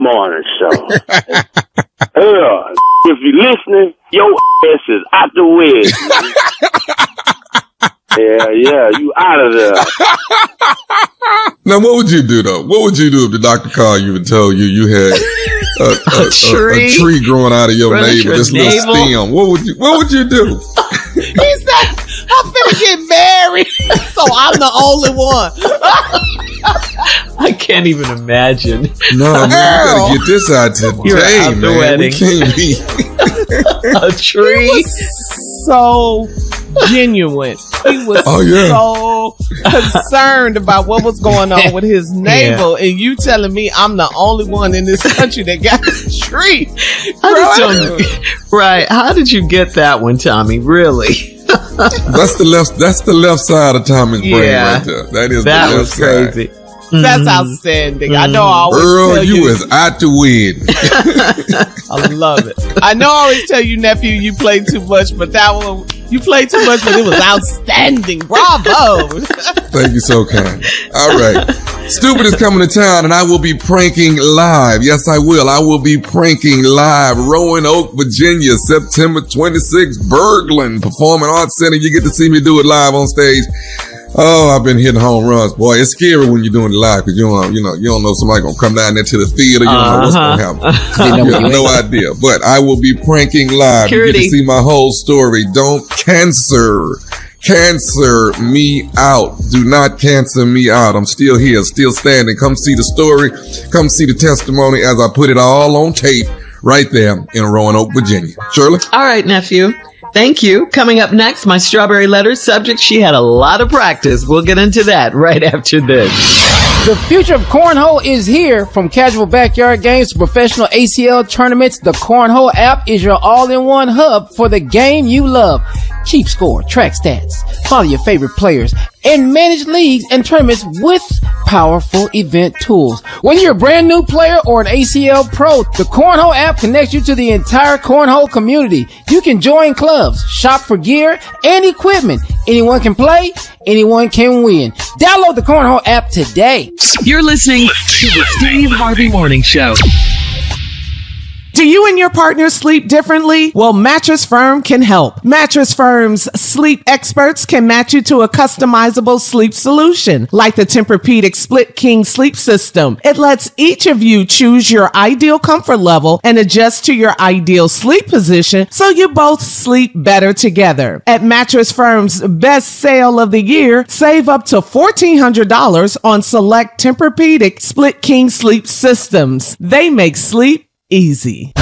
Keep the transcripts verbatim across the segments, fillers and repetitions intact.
morning show. uh, if you're listening, your ass is out the way. Yeah, yeah, you out of there. Now, what would you do, though? What would you do if the doctor called you and told you you had a, a, a, tree? a, a tree growing out of your navel, this little navel? stem? What would you What would you do? He said, I'm finna get married, so I'm the only one. I can't even imagine. No, man, we gotta get this out today, out the man. wedding. We can't be A tree. He was so genuine. He was Oh, yeah. so concerned about what was going on with his navel, and you telling me I'm the only one in this country that got a tree. How did you, right. How did you get that one, Tommy? Really? That's the left. That's the left side of Tommy's brain Yeah. right there. That is That the left was side. crazy. That's Mhm. outstanding. I know I always Earl, tell you, you. is out to win. I love it. I know I always tell you, nephew, you play too much, but that one, you played too much, but it was outstanding. Bravo. Thank you so kind. All right. Stupid is coming to town, and I will be pranking live. Yes, I will. I will be pranking live. Roanoke, Virginia, September twenty-sixth, Berglund Performing Arts Center. You get to see me do it live on stage. Oh, I've been hitting home runs, boy. It's scary when you're doing it live because you don't, you know, you don't know somebody gonna come down there to the theater. You don't know what's gonna happen. You have no idea. But I will be pranking live. You get to see my whole story. Don't cancer, cancer me out. Do not cancer me out. I'm still here, still standing. Come see the story. Come see the testimony as I put it all on tape right there in Roanoke, Virginia. Shirley? All right, nephew. Thank you. Coming up next, my strawberry letter subject. She had a lot of practice. We'll get into that right after this. The future of cornhole is here. From casual backyard games to professional A C L tournaments, the Cornhole app is your all-in-one hub for the game you love. Keep score, track stats, follow your favorite players, and manage leagues and tournaments with powerful event tools. Whether you're a brand new player or an A C L pro, the Cornhole app connects you to the entire cornhole community. You can join clubs, shop for gear and equipment. Anyone can play, anyone can win. Download the Cornhole app today. You're listening to the Steve Harvey Morning Show. Do you and your partner sleep differently? Well, Mattress Firm can help. Mattress Firm's sleep experts can match you to a customizable sleep solution, like the Tempur-Pedic Split King Sleep System. It lets each of you choose your ideal comfort level and adjust to your ideal sleep position so you both sleep better together. At Mattress Firm's best sale of the year, save up to fourteen hundred dollars on select Tempur-Pedic Split King Sleep Systems. They make sleep easy.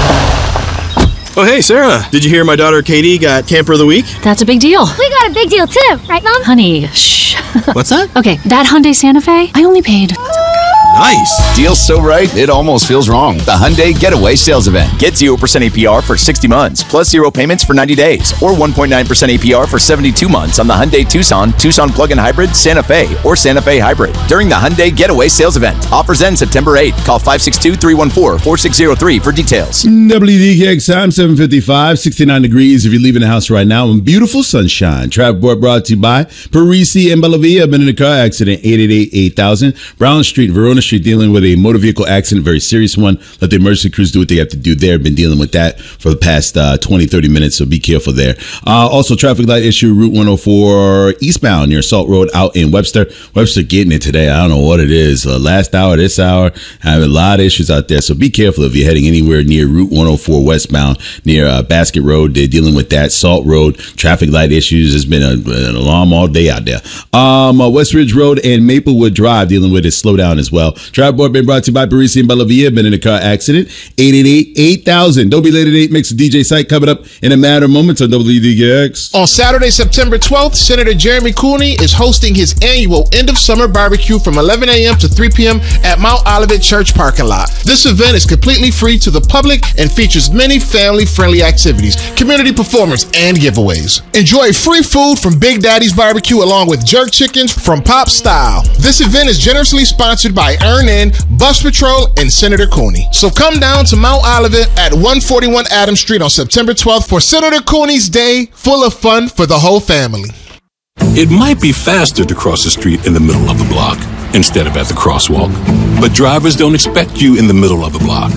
Oh, hey, Sarah. Did you hear my daughter Katie got Camper of the Week? That's a big deal. We got a big deal too, right, Mom? Honey, shh. What's that? Okay, that Hyundai Santa Fe, I only paid... Nice. Deal's so right, it almost feels wrong. The Hyundai Getaway Sales Event. Get zero percent A P R for sixty months, plus zero payments for ninety days, or one point nine percent A P R for seventy-two months on the Hyundai Tucson, Tucson Plug-in Hybrid, Santa Fe, or Santa Fe Hybrid during the Hyundai Getaway Sales Event. Offers end September eighth. Call five six two, three one four, four six zero three for details. W D K X time, seven fifty-five, sixty-nine degrees if you're leaving the house right now in beautiful sunshine. Traffic board brought to you by Parisi and Bellavia. Been in a car accident, eight eight eight, eight thousand. Brown Street, Verona Street, dealing with a motor vehicle accident, very serious one. Let the emergency crews do what they have to do there. Been dealing with that for the past uh, twenty, thirty minutes, so be careful there. Uh, also, traffic light issue, Route one oh four eastbound near Salt Road out in Webster. Webster getting it today. I don't know what it is. Uh, last hour, this hour, having a lot of issues out there, so be careful if you're heading anywhere near Route one oh four westbound near uh, Basket Road. They're dealing with that. Salt Road, traffic light issues. It's been a, an alarm all day out there. Um, uh, West Ridge Road and Maplewood Drive dealing with a slowdown as well. Traffic board been brought to you by Parisi and Bellavia. Been in a car accident. eight eight eight, eight thousand. Don't be late at eight. Mix D J Site coming up in a matter of moments on W D K X. On Saturday, September twelfth, Senator Jeremy Cooney is hosting his annual end of summer barbecue from eleven a.m. to three p.m. at Mount Olivet Church parking lot. This event is completely free to the public and features many family-friendly activities, community performers, and giveaways. Enjoy free food from Big Daddy's Barbecue along with jerk chickens from Pop Style. This event is generously sponsored by Earn In, Bus Patrol, and Senator Cooney. So come down to Mount Olivet at one forty-one Adams Street on September twelfth for Senator Cooney's Day, full of fun for the whole family. It might be faster to cross the street in the middle of the block, instead of at the crosswalk. But drivers don't expect you in the middle of the block.